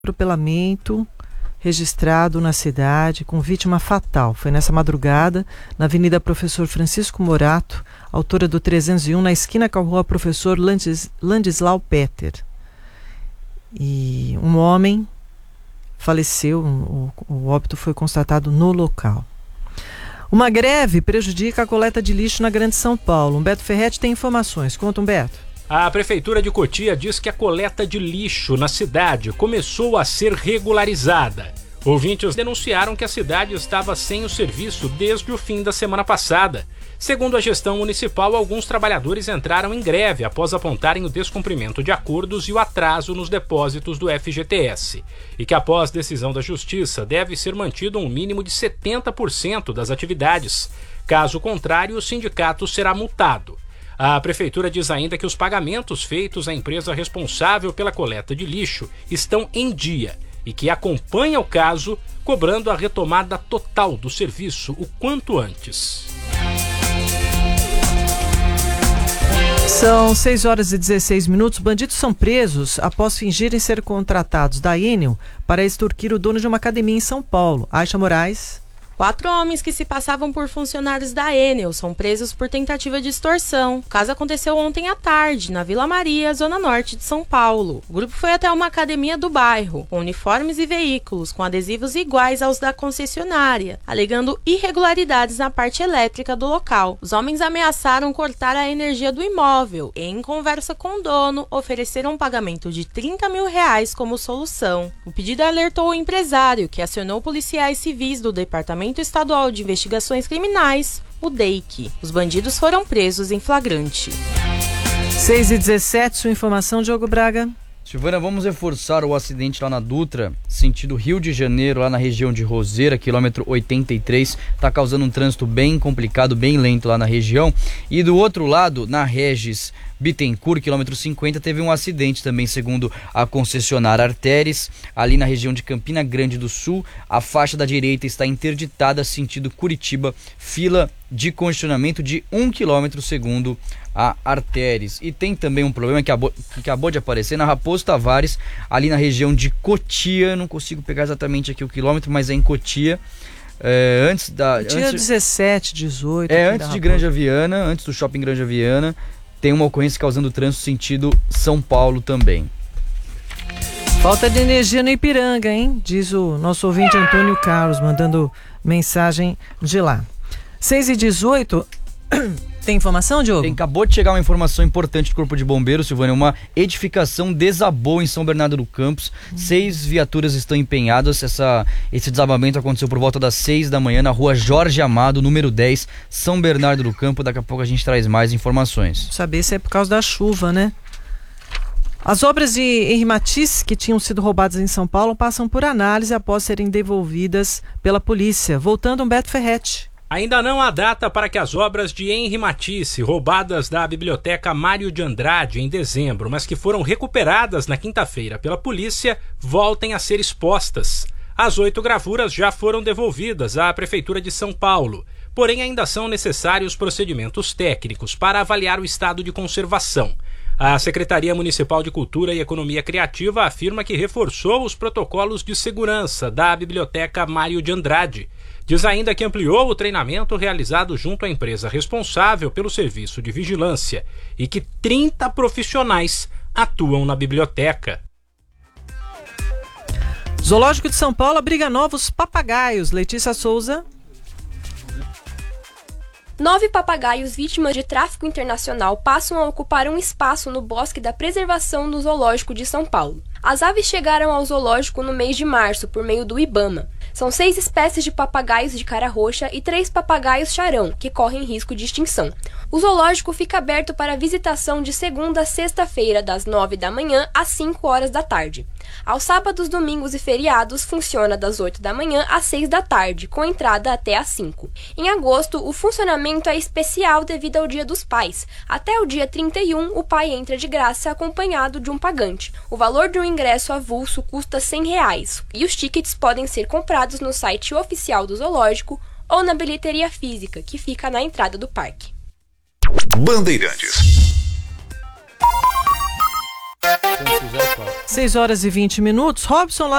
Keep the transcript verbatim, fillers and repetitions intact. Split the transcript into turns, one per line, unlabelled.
atropelamento registrado na cidade com vítima fatal. Foi nessa madrugada, na Avenida Professor Francisco Morato, altura do trezentos e um, na esquina com a Rua Professor Landis, Landislau Petter. E um homem faleceu, o, o óbito foi constatado no local. Uma greve prejudica a coleta de lixo na Grande São Paulo. Humberto Ferretti tem informações. Conta, Humberto.
A Prefeitura de Cotia diz que a coleta de lixo na cidade começou a ser regularizada. Ouvintes denunciaram que a cidade estava sem o serviço desde o fim da semana passada. Segundo a gestão municipal, alguns trabalhadores entraram em greve após apontarem o descumprimento de acordos e o atraso nos depósitos do F G T S. E que após decisão da Justiça deve ser mantido um mínimo de setenta por cento das atividades. Caso contrário, o sindicato será multado. A Prefeitura diz ainda que os pagamentos feitos à empresa responsável pela coleta de lixo estão em dia e que acompanha o caso, cobrando a retomada total do serviço o quanto antes.
São seis horas e dezesseis minutos. Bandidos são presos após fingirem ser contratados da Enel para extorquir o dono de uma academia em São Paulo. Aisha Moraes.
Quatro homens que se passavam por funcionários da Enel são presos por tentativa de extorsão. O caso aconteceu ontem à tarde, na Vila Maria, zona norte de São Paulo. O grupo foi até uma academia do bairro, com uniformes e veículos com adesivos iguais aos da concessionária, alegando irregularidades na parte elétrica do local. Os homens ameaçaram cortar a energia do imóvel e, em conversa com o dono, ofereceram um pagamento de trinta mil reais como solução. O pedido alertou o empresário, que acionou policiais civis do Departamento Estadual de Investigações Criminais, o D E I C. Os bandidos foram presos em flagrante.
seis e dezessete, sua informação, Diogo Braga.
Silvana, vamos reforçar o acidente lá na Dutra, sentido Rio de Janeiro, lá na região de Roseira, quilômetro oitenta e três. Está causando um trânsito bem complicado, bem lento lá na região. E do outro lado, na Regis Bittencourt, quilômetro cinquenta, teve um acidente também, segundo a concessionária Arteres, ali na região de Campina Grande do Sul. A faixa da direita está interditada, sentido Curitiba, fila de congestionamento de um quilômetro, segundo a Arteres. E tem também um problema que acabou, que acabou de aparecer na Raposo Tavares, ali na região de Cotia. Não consigo pegar exatamente aqui o quilômetro, mas é em Cotia. É, antes da
Dia
antes,
dezessete, dezoito.
É antes de Granja Viana, antes do shopping Granja Viana. Tem uma ocorrência causando trânsito sentido São Paulo também.
Falta de energia no Ipiranga, hein? Diz o nosso ouvinte Antônio Carlos, mandando mensagem de lá. seis e dezoito. Tem informação, Diogo?
Tem, acabou de chegar uma informação importante do Corpo de Bombeiros, Silvânia. Uma edificação desabou em São Bernardo do Campos. Hum. Seis viaturas estão empenhadas. Essa, esse desabamento aconteceu por volta das seis da manhã na rua Jorge Amado, número dez, São Bernardo do Campo. Daqui a pouco a gente traz mais informações.
Saber se é por causa da chuva, né? As obras de Henri Matisse, que tinham sido roubadas em São Paulo, passam por análise após serem devolvidas pela polícia. Voltando, Humberto Ferretti.
Ainda não há data para que as obras de Henri Matisse, roubadas da Biblioteca Mário de Andrade em dezembro, mas que foram recuperadas na quinta-feira pela polícia, voltem a ser expostas. As oito gravuras já foram devolvidas à Prefeitura de São Paulo, porém ainda são necessários procedimentos técnicos para avaliar o estado de conservação. A Secretaria Municipal de Cultura e Economia Criativa afirma que reforçou os protocolos de segurança da Biblioteca Mário de Andrade. Diz ainda que ampliou o treinamento realizado junto à empresa responsável pelo serviço de vigilância e que trinta profissionais atuam na biblioteca.
Zoológico de São Paulo abriga novos papagaios. Letícia Souza.
Nove papagaios vítimas de tráfico internacional passam a ocupar um espaço no Bosque da Preservação do Zoológico de São Paulo. As aves chegaram ao zoológico no mês de março por meio do IBAMA. São seis espécies de papagaios de cara roxa e três papagaios charão, que correm risco de extinção. O zoológico fica aberto para visitação de segunda a sexta-feira, das nove da manhã às cinco horas da tarde. Aos sábados, domingos e feriados, funciona das oito da manhã às seis da tarde, com entrada até às cinco. Em agosto, o funcionamento é especial devido ao Dia dos Pais. Até o dia trinta e um, o pai entra de graça acompanhado de um pagante. O valor de um ingresso avulso custa cem reais, e os tickets podem ser comprados no site oficial do zoológico ou na bilheteria física, que fica na entrada do parque.
Bandeirantes.
ponto zero quatro.
seis horas e vinte minutos. Robson, lá